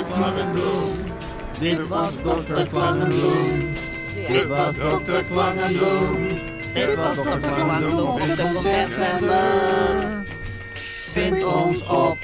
Dr. Klangenbloem. Dit was Dr. Klangenbloem. Dit was Dr. Klangenbloem. Dit was Dr. Klangenbloem op de Concertzender. Vind ons op